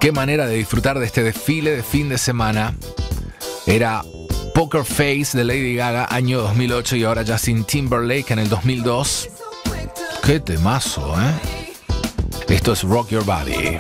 Qué manera de disfrutar de este desfile de fin de semana. Era Poker Face de Lady Gaga, año 2008, y ahora Justin Timberlake en el 2002. Qué temazo, ¿eh? Esto es Rock Your Body.